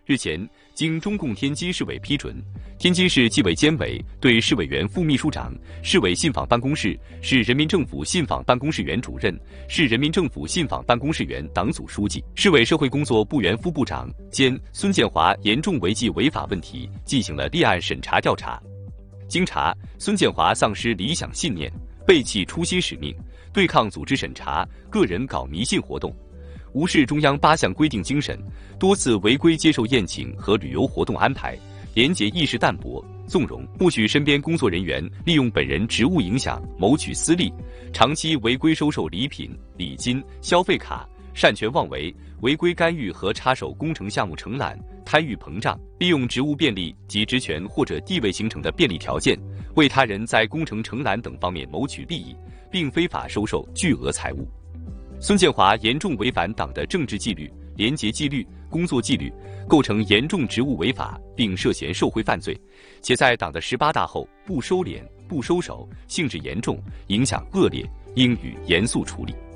日前，经中共天津市委批准，天津市纪委监委对市委原副秘书长、市委信访办公室、市人民政府信访办公室原主任、市人民政府信访办公室原党组书记、市委社会工作部原副部长兼孙建华严重违纪违法问题进行了立案审查调查。经查，孙建华丧失理想信念，背弃初心使命，对抗组织审查，个人搞迷信活动，无视中央8项规定精神，多次违规接受宴请和旅游活动安排，廉洁意识淡薄，纵容默许身边工作人员利用本人职务影响谋取私利，长期违规收受礼品、礼金、消费卡，擅权妄为，违规干预和插手工程项目承揽，贪欲膨胀，利用职务便利及职权或者地位形成的便利条件，为他人在工程承揽等方面谋取利益，并非法收受巨额财物。孙建华严重违反党的政治纪律、廉洁纪律、工作纪律，构成严重职务违法，并涉嫌受贿犯罪，且在党的18大后不收敛、不收手，性质严重，影响恶劣，应予严肃处理。